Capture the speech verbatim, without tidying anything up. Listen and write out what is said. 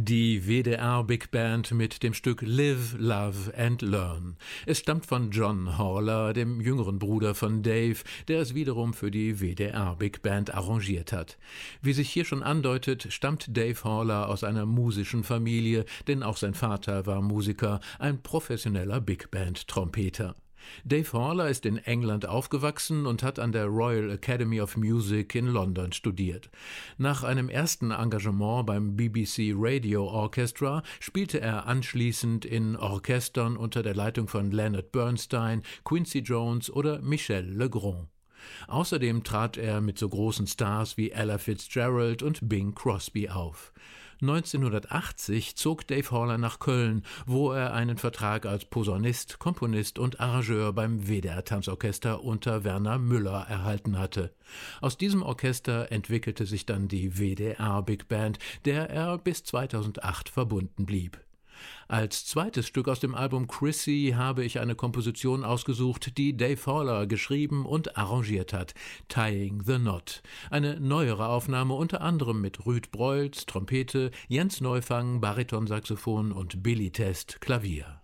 Die W D R Big Band mit dem Stück Live, Love and Learn. Es stammt von John Horler, dem jüngeren Bruder von Dave, der es wiederum für die W D R Big Band arrangiert hat. Wie sich hier schon andeutet, stammt Dave Horler aus einer musischen Familie, denn auch sein Vater war Musiker, ein professioneller Big Band-Trompeter. Dave Horler ist in England aufgewachsen und hat an der Royal Academy of Music in London studiert. Nach einem ersten Engagement beim B B C Radio Orchestra spielte er anschließend in Orchestern unter der Leitung von Leonard Bernstein, Quincy Jones oder Michel Legrand. Außerdem trat er mit so großen Stars wie Ella Fitzgerald und Bing Crosby auf. neunzehnhundertachtzig zog Dave Horler nach Köln, wo er einen Vertrag als Posaunist, Komponist und Arrangeur beim W D R Tanzorchester unter Werner Müller erhalten hatte. Aus diesem Orchester entwickelte sich dann die W D R Big Band, der er bis zweitausendacht verbunden blieb. Als zweites Stück aus dem Album Chrissy habe ich eine Komposition ausgesucht, die Dave Horler geschrieben und arrangiert hat, Tying the Knot. Eine neuere Aufnahme unter anderem mit Ruud Broils, Trompete, Jens Neufang, Baritonsaxophon und Billy Test, Klavier.